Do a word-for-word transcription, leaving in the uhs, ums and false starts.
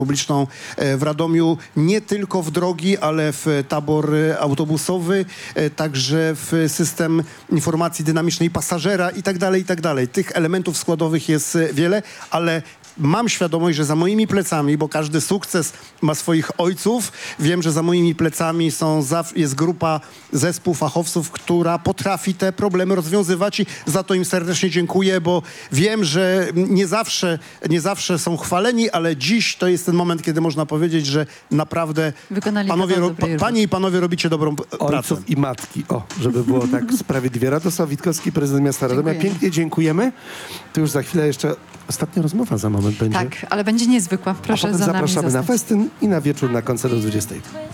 publiczną w Radomiu, nie tylko w drogi, ale w tabor autobusowy, także w system informacji dynamicznej pasażera i tak dalej, i tak dalej. Tych elementów składowych jest wiele, ale mam świadomość, że za moimi plecami, bo każdy sukces ma swoich ojców, wiem, że za moimi plecami są, jest grupa, zespół fachowców, która potrafi te problemy rozwiązywać i za to im serdecznie dziękuję, bo wiem, że nie zawsze, nie zawsze są chwaleni, ale dziś to jest ten moment, kiedy można powiedzieć, że naprawdę panowie, ro, pa, panie i panowie robicie dobrą pracę. Ojców i matki, o, żeby było tak sprawiedliwie. Radosław Witkowski, prezydent miasta Radomia. Dziękuję. Pięknie dziękujemy. To już za chwilę jeszcze ostatnia rozmowa za moment będzie. Tak, ale będzie niezwykła. Proszę A potem za nami zapraszamy zostać. na festyn i na wieczór na koncert o dwudziestej.